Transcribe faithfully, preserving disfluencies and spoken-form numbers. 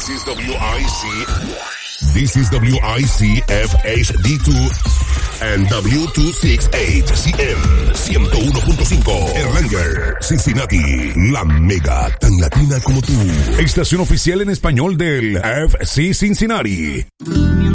is W I C. This is W I C F H D two and W two sixty-eight C M ciento uno punto cinco Erlanger, Cincinnati, la mega tan latina como tú. Estación oficial en español del F C Cincinnati.